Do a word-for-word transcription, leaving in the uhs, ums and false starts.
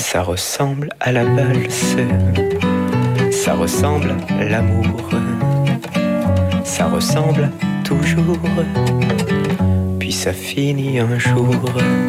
Ça ressemble à la valse, ça ressemble à l'amour, ça ressemble toujours, puis ça finit un jour.